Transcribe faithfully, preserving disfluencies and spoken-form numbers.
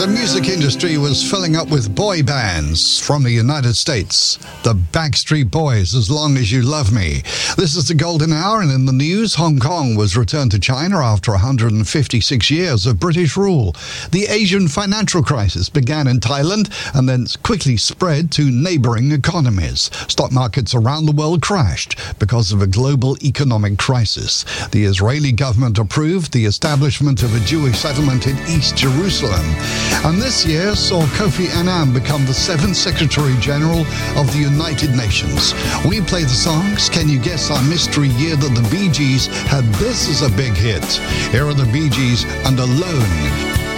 The music industry was filling up with boy bands from the United States. The Backstreet Boys, As Long As You Love Me. This is the Golden Hour, and in the news, Hong Kong was returned to China after one hundred fifty-six years of British rule. The Asian financial crisis began in Thailand and then quickly spread to neighboring economies. Stock markets around the world crashed because of a global economic crisis. The Israeli government approved the establishment of a Jewish settlement in East Jerusalem. And this year saw Kofi Annan become the seventh Secretary General of the United Nations. We play the songs. Can you guess our mystery year that the Bee Gees had this as a big hit? Here are the Bee Gees and Alone.